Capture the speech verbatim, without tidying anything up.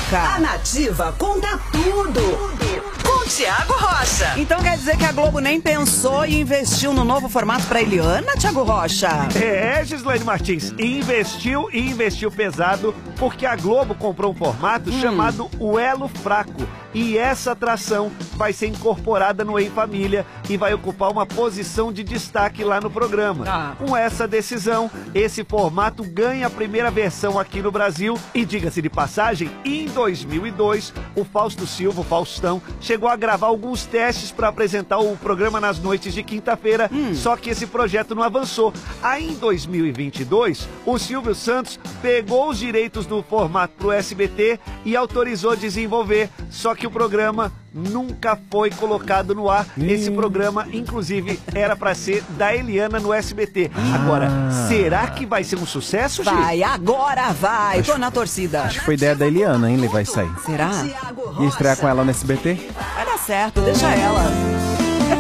fofoca. A Nativa conta tudo. Com Thiago Rocha. Então quer dizer que a Globo nem pensou e investiu no novo formato pra Eliana, Thiago Rocha? É, Gislaine Martins, investiu e investiu pesado porque a Globo comprou um formato hum. chamado O Elo Fraco. E essa atração vai ser incorporada no Em Família e vai ocupar uma posição de destaque lá no programa. Ah. Com essa decisão, esse formato ganha a primeira versão aqui no Brasil e, diga-se de passagem, em dois mil e dois, o Fausto Silva, o Faustão, chegou a gravar alguns testes para apresentar o programa nas noites de quinta-feira, hum. só que esse projeto não avançou. Aí, em dois mil e vinte e dois, o Silvio Santos pegou os direitos do formato pro S B T e autorizou desenvolver, só que o programa nunca foi colocado no ar. Hum. Esse programa, inclusive, era pra ser da Eliana no S B T. Ah. Agora, será que vai ser um sucesso, Gi? Vai, agora vai. Acho, Tô na torcida. Acho que foi ideia da Eliana, hein, levar isso aí. Será? E estrear com ela no S B T? Vai dar certo, deixa ela.